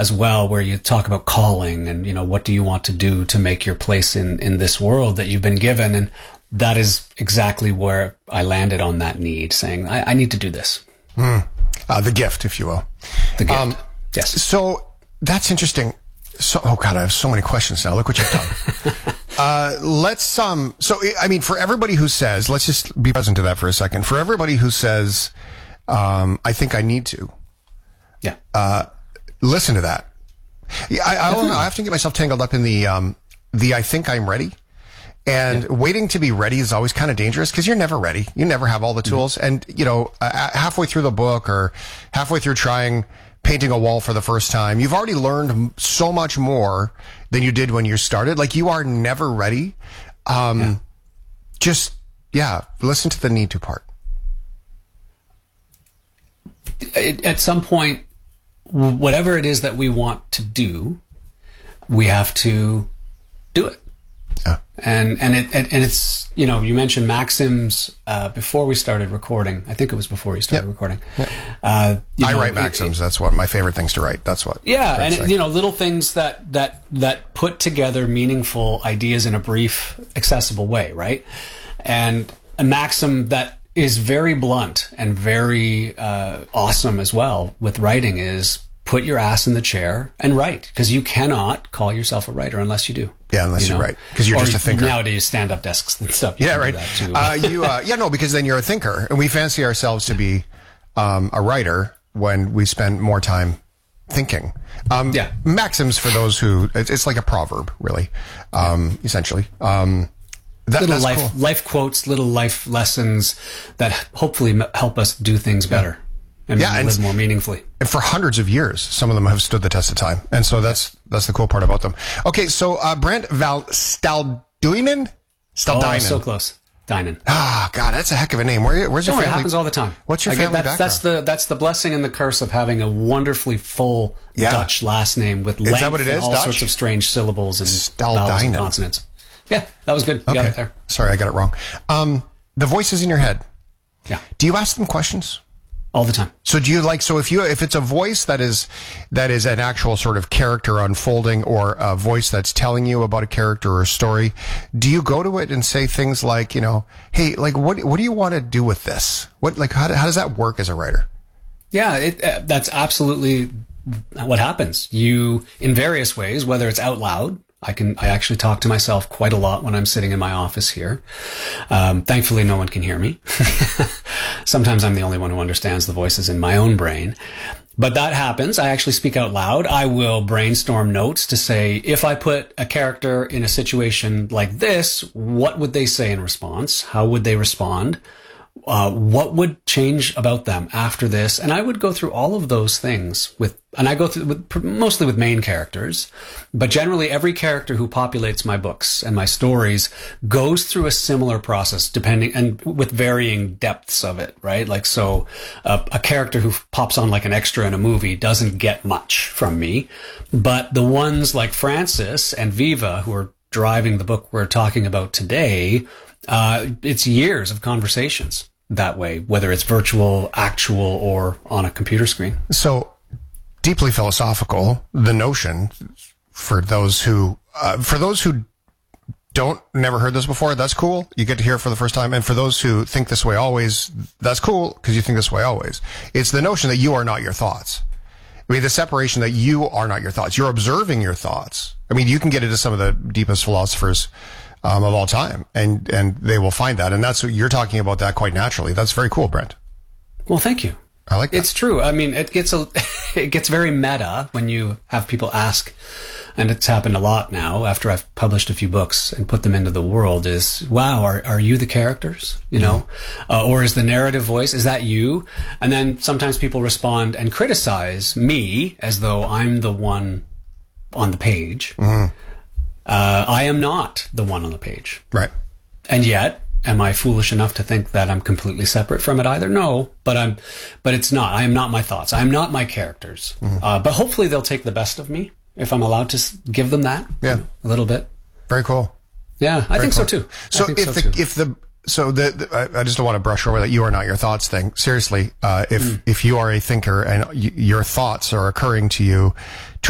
as well, where you talk about calling and, what do you want to do to make your place in this world that you've been given. And that is exactly where I landed on that need, saying, I need to do this. The gift, if you will. The gift. Yes. So that's interesting. So, oh God, I have so many questions now. Look what you've done. For everybody who says, let's just be present to that for a second. For everybody who says, I think I need to. Yeah. Listen to that. Yeah, I don't know. I have to get myself tangled up in the I think I'm ready. And waiting to be ready is always kind of dangerous because you're never ready. You never have all the tools. And, halfway through the book or halfway through trying painting a wall for the first time, you've already learned so much more than you did when you started. Like, you are never ready. Listen to the need to part. At some point, whatever it is that we want to do, we have to do it. Yeah. And it's, you mentioned maxims, before we started recording. I think it was before you started recording. Yep. I write maxims. That's what my favorite things to write. That's what. Yeah. And little things that put together meaningful ideas in a brief, accessible way. Right. And a maxim that is very blunt and very, awesome as well with writing is put your ass in the chair and write, because you cannot call yourself a writer unless you do. Yeah, unless you write, because you're just a thinker. Nowadays, stand-up desks and stuff. Yeah, right. Because then you're a thinker, and we fancy ourselves to be a writer when we spend more time thinking. Maxims for those who it's like a proverb, really, essentially. Little life quotes, little life lessons that hopefully help us do things better. And live more meaningfully. And for hundreds of years, some of them have stood the test of time. And so that's the cool part about them. Okay, so Brent Valstaldinen? Oh, so close. Dynan. Ah, God, that's a heck of a name. Where's your family? It happens all the time. What's your family background? That's the blessing and the curse of having a wonderfully full Dutch last name with length and all sorts of strange syllables and vowels and consonants. Yeah, that was good. You got it there. Sorry, I got it wrong. The voices in your head. Yeah. Do you ask them questions? All the time. So do you if it's a voice that is an actual sort of character unfolding, or a voice that's telling you about a character or a story, do you go to it and say things like, hey, like, what do you want to do with this? How does that work as a writer? Yeah, that's absolutely what happens. You, in various ways, whether it's out loud, I actually talk to myself quite a lot when I'm sitting in my office here. Thankfully, no one can hear me. Sometimes I'm the only one who understands the voices in my own brain. But that happens. I actually speak out loud. I will brainstorm notes to say, if I put a character in a situation like this, what would they say in response? How would they respond? What would change about them after this? And I would go through all of those things I go through mostly with main characters, but generally every character who populates my books and my stories goes through a similar process, depending and with varying depths of it, right? Like, so a character who pops on like an extra in a movie doesn't get much from me, but the ones like Francis and Viva, who are driving the book we're talking about today, it's years of conversations that way, whether it's virtual, actual, or on a computer screen. So deeply philosophical, the notion for those who never heard this before, that's cool. You get to hear it for the first time. And for those who think this way always, that's cool because you think this way always. It's the notion that you are not your thoughts. I mean, the separation that you are not your thoughts. You're observing your thoughts. I mean, you can get into some of the deepest philosophers of all time, and they will find that. And that's what you're talking about, that quite naturally. That's very cool, Brent. Well, thank you. I like that. It's true. I mean, it gets very meta when you have people ask, and it's happened a lot now after I've published a few books and put them into the world, is, wow, are you the characters? Or is the narrative voice, is that you? And then sometimes people respond and criticize me as though I'm the one on the page. Mm-hmm. I am not the one on the page. Right. And yet, am I foolish enough to think that I'm completely separate from it either? No, but it's not. I am not my thoughts. I am not my characters. Mm-hmm. But hopefully they'll take the best of me if I'm allowed to give them that. Yeah. A little bit. Very cool. Yeah, I think so too. So I just don't want to brush over that you are not your thoughts thing. Seriously, if you are a thinker and your thoughts are occurring to you,